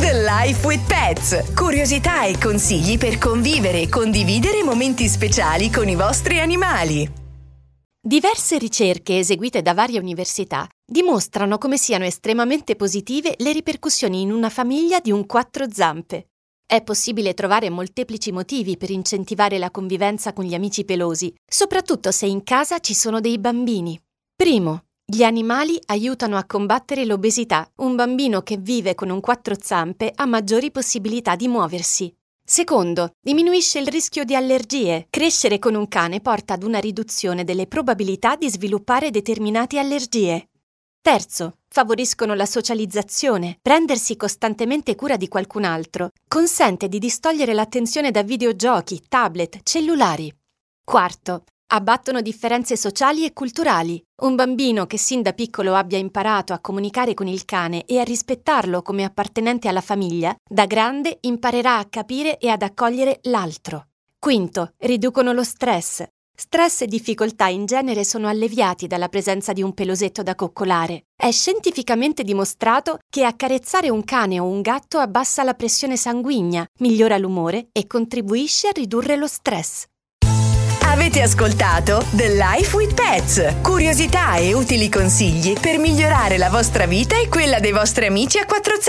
The Life with Pets. Curiosità e consigli per convivere e condividere momenti speciali con i vostri animali. Diverse ricerche eseguite da varie università dimostrano come siano estremamente positive le ripercussioni in una famiglia di un quattro zampe. È possibile trovare molteplici motivi per incentivare la convivenza con gli amici pelosi, soprattutto se in casa ci sono dei bambini. Primo, gli animali aiutano a combattere l'obesità. Un bambino che vive con un quattro zampe ha maggiori possibilità di muoversi. Secondo, diminuisce il rischio di allergie. Crescere con un cane porta ad una riduzione delle probabilità di sviluppare determinate allergie. Terzo, favoriscono la socializzazione. Prendersi costantemente cura di qualcun altro consente di distogliere l'attenzione da videogiochi, tablet, cellulari. Quarto, abbattono differenze sociali e culturali. Un bambino che sin da piccolo abbia imparato a comunicare con il cane e a rispettarlo come appartenente alla famiglia, da grande imparerà a capire e ad accogliere l'altro. Quinto, riducono lo stress. Stress e difficoltà in genere sono alleviati dalla presenza di un pelosetto da coccolare. È scientificamente dimostrato che accarezzare un cane o un gatto abbassa la pressione sanguigna, migliora l'umore e contribuisce a ridurre lo stress. Avete ascoltato The Life with Pets. Curiosità e utili consigli per migliorare la vostra vita e quella dei vostri amici a quattro zampe.